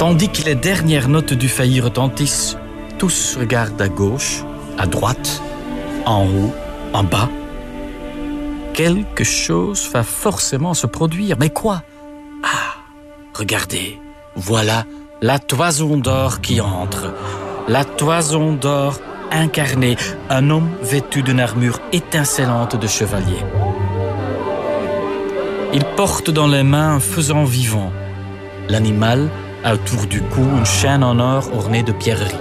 Tandis que les dernières notes du failli retentissent, tous regardent à gauche, à droite, en haut, en bas. Quelque chose va forcément se produire. Mais quoi? Ah, regardez, voilà la toison d'or qui entre. La toison d'or incarnée, un homme vêtu d'une armure étincelante de chevalier. Il porte dans les mains un faisan vivant. L'animal a autour du cou une chaîne en or ornée de pierreries.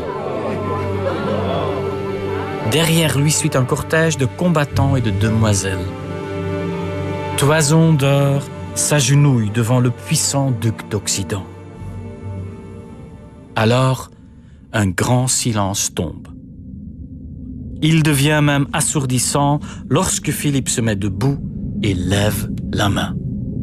Derrière lui suit un cortège de combattants et de demoiselles. Toison d'or s'agenouille devant le puissant duc d'Occident. Alors, un grand silence tombe. Il devient même assourdissant lorsque Philippe se met debout et lève la main.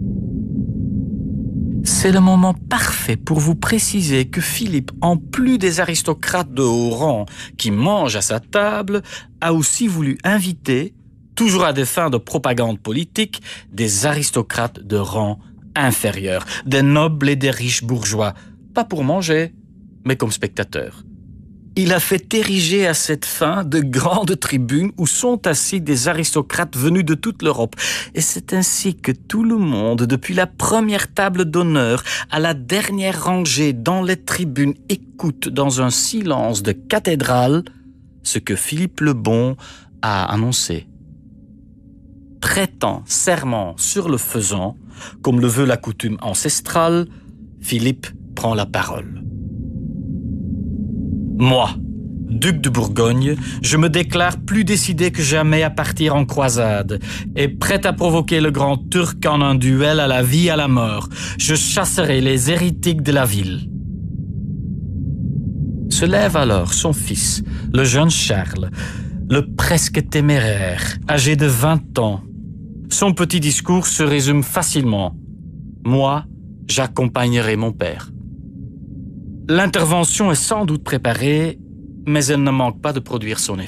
C'est le moment parfait pour vous préciser que Philippe, en plus des aristocrates de haut rang qui mangent à sa table, a aussi voulu inviter, toujours à des fins de propagande politique, des aristocrates de rang inférieur, des nobles et des riches bourgeois, pas pour manger, mais comme spectateurs. Il a fait ériger à cette fin de grandes tribunes où sont assis des aristocrates venus de toute l'Europe. Et c'est ainsi que tout le monde, depuis la première table d'honneur à la dernière rangée dans les tribunes, écoute dans un silence de cathédrale ce que Philippe le Bon a annoncé. Prêtant serment sur le faisan, comme le veut la coutume ancestrale, Philippe prend la parole. Moi, duc de Bourgogne, je me déclare plus décidé que jamais à partir en croisade et prêt à provoquer le grand Turc en un duel à la vie et à la mort. Je chasserai les hérétiques de la ville. Se lève alors son fils, le jeune Charles, le presque téméraire, âgé de 20 ans. Son petit discours se résume facilement. Moi, j'accompagnerai mon père. L'intervention est sans doute préparée, mais elle ne manque pas de produire son effet.